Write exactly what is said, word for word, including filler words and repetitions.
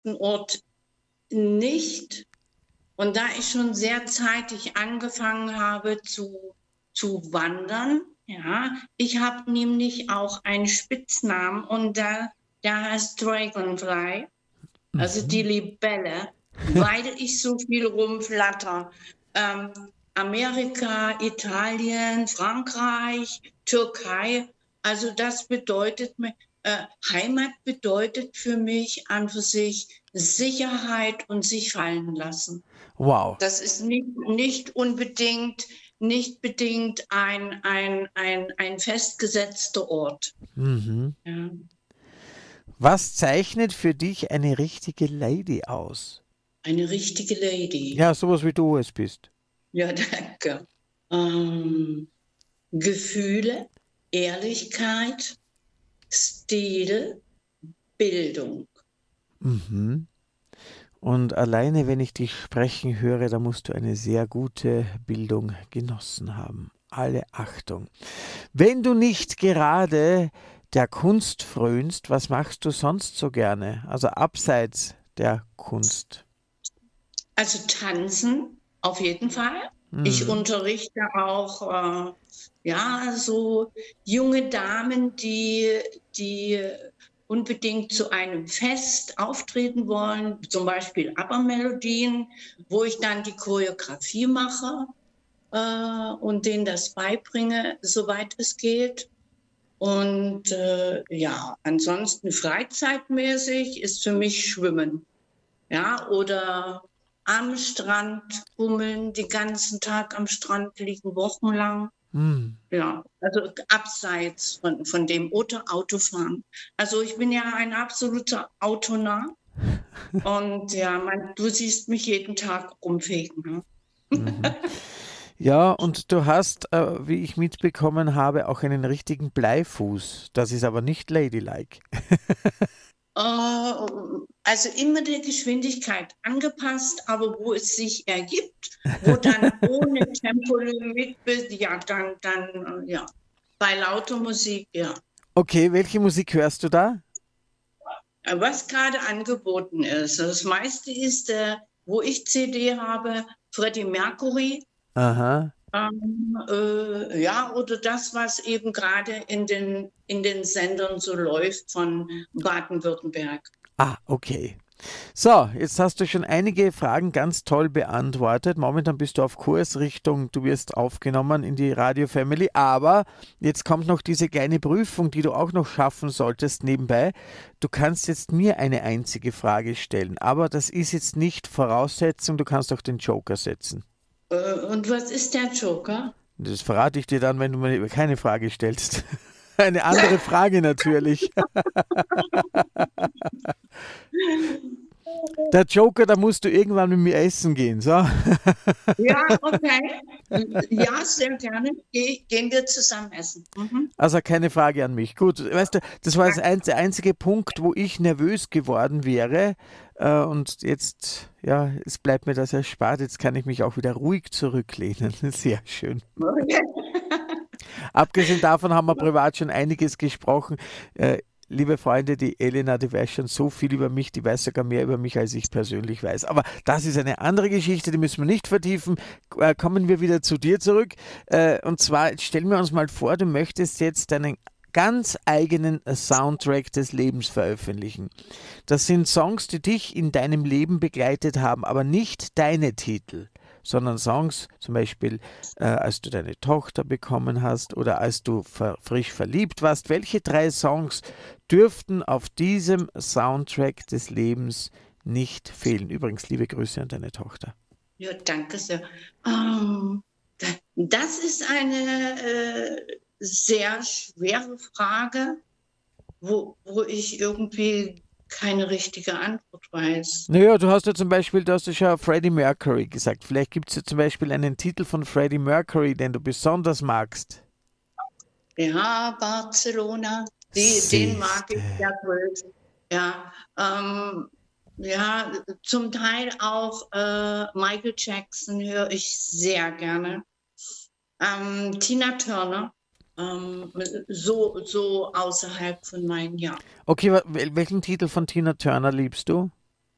Ort nicht. Und da ich schon sehr zeitig angefangen habe zu, zu wandern, ja, ich habe nämlich auch einen Spitznamen und der, der heißt Dragonfly, also die Libelle, weil ich so viel rumflatter. Ähm, Amerika, Italien, Frankreich, Türkei, also das bedeutet mir, äh, Heimat bedeutet für mich an für sich Sicherheit und sich fallen lassen. Wow. Das ist nicht, nicht unbedingt, nicht bedingt ein, ein, ein, ein festgesetzter Ort. Mhm. Ja. Was zeichnet für dich eine richtige Lady aus? Eine richtige Lady. Ja, sowas wie du es bist. Ja, danke. Ähm, Gefühle, Ehrlichkeit, Stil, Bildung. Mhm. Und alleine, wenn ich dich sprechen höre, da musst du eine sehr gute Bildung genossen haben. Alle Achtung. Wenn du nicht gerade der Kunst frönst, was machst du sonst so gerne? Also abseits der Kunst. Also tanzen, auf jeden Fall. Ich Mhm. unterrichte auch, äh, ja, so junge Damen, die, die unbedingt zu einem Fest auftreten wollen, zum Beispiel ABBA-Melodien, wo ich dann die Choreografie mache äh, und denen das beibringe, soweit es geht. Und äh, ja, ansonsten freizeitmäßig ist für mich Schwimmen. Ja, oder am Strand bummeln, den ganzen Tag am Strand liegen, wochenlang. Mhm. Ja, also abseits von, von dem oder Autofahren. Also ich bin ja ein absoluter Autonah und ja, man, du siehst mich jeden Tag rumfegen. Ne? Mhm. Ja, und du hast, äh, wie ich mitbekommen habe, auch einen richtigen Bleifuß. Das ist aber nicht ladylike. Äh, also immer der Geschwindigkeit angepasst, aber wo es sich ergibt, wo dann ohne Tempolimit, ja, dann, dann, äh, ja, bei lauter Musik, ja. Okay, welche Musik hörst du da? Äh, Was gerade angeboten ist. Das meiste ist, äh, wo ich C D habe, Freddie Mercury, Aha. ähm, äh, ja, oder das, was eben gerade in den, in den Sendern so läuft von Baden-Württemberg. Ah, okay. So, jetzt hast du schon einige Fragen ganz toll beantwortet. Momentan bist du auf Kurs Richtung, du wirst aufgenommen in die Radio Family, aber jetzt kommt noch diese kleine Prüfung, die du auch noch schaffen solltest nebenbei. Du kannst jetzt mir eine einzige Frage stellen, aber das ist jetzt nicht Voraussetzung, du kannst auch den Joker setzen. Äh, und was ist der Joker? Das verrate ich dir dann, wenn du mir keine Frage stellst. Eine andere Frage natürlich. Der Joker, da musst du irgendwann mit mir essen gehen, so. Ja, okay. Ja, sehr gerne. Ge gehen wir zusammen essen. Mhm. Also keine Frage an mich. Gut, weißt du, das war das ein, der einzige Punkt, wo ich nervös geworden wäre. Äh, und jetzt, ja, es bleibt mir das erspart. Jetzt kann ich mich auch wieder ruhig zurücklehnen. Sehr schön. Okay. Abgesehen davon haben wir privat schon einiges gesprochen. Äh, liebe Freunde, die Elena, die weiß schon so viel über mich, die weiß sogar mehr über mich, als ich persönlich weiß. Aber das ist eine andere Geschichte, die müssen wir nicht vertiefen. Äh, kommen wir wieder zu dir zurück. Äh, und zwar, stellen wir uns mal vor, du möchtest jetzt deinen ganz eigenen Soundtrack des Lebens veröffentlichen. Das sind Songs, die dich in deinem Leben begleitet haben, aber nicht deine Titel, sondern Songs, zum Beispiel, äh, als du deine Tochter bekommen hast oder als du ver frisch verliebt warst. Welche drei Songs dürften auf diesem Soundtrack des Lebens nicht fehlen? Übrigens, liebe Grüße an deine Tochter. Ja, danke sehr. Ähm, das ist eine äh, sehr schwere Frage, wo, wo ich irgendwie keine richtige Antwort weiß. Naja, du hast ja zum Beispiel, du hast ja schon Freddie Mercury gesagt. Vielleicht gibt es ja zum Beispiel einen Titel von Freddie Mercury, den du besonders magst. Ja, Barcelona, die, den mag ich Siehste. sehr größer. Ja, ähm, ja, zum Teil auch äh, Michael Jackson höre ich sehr gerne. Ähm, Tina Turner, ähm, so, so außerhalb von meinen Jahren. Okay, wa- wel- welchen Titel von Tina Turner liebst du?